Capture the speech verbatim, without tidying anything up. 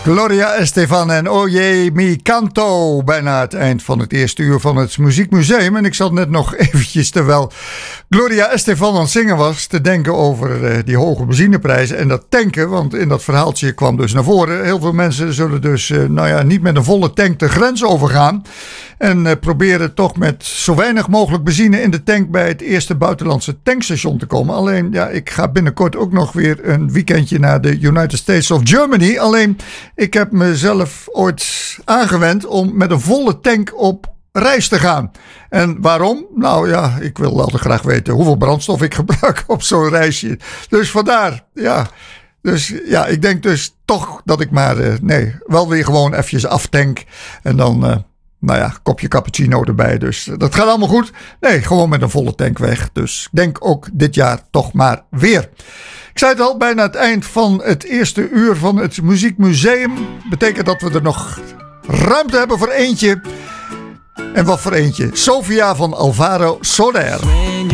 Gloria Estefan en Oye Mi Canto. Bijna het eind van het eerste uur van het Muziekmuseum. En ik zat net nog eventjes, terwijl Gloria Estefan aan het zingen was, te denken over uh, die hoge benzineprijzen en dat tanken. Want in dat verhaaltje kwam dus naar voren. Heel veel mensen zullen dus uh, nou ja, niet met een volle tank de grens overgaan. En uh, proberen toch met zo weinig mogelijk benzine in de tank bij het eerste buitenlandse tankstation te komen. Alleen, ja, ik ga binnenkort ook nog weer een weekendje naar de United States of Germany. Alleen, ik heb mezelf ooit aangewend om met een volle tank op reis te gaan. En waarom? Nou ja, ik wil wel te graag weten hoeveel brandstof ik gebruik op zo'n reisje. Dus vandaar, ja. Dus ja, ik denk dus toch dat ik maar, uh, nee, wel weer gewoon eventjes aftank. En dan, uh, nou ja, kopje cappuccino erbij. Dus uh, dat gaat allemaal goed. Nee, gewoon met een volle tank weg. Dus ik denk ook dit jaar toch maar weer. Ik zei het al, bijna het eind van het eerste uur van het Muziekmuseum. Betekent dat we er nog ruimte hebben voor eentje. En wat voor eentje? Sofia van Alvaro Soler.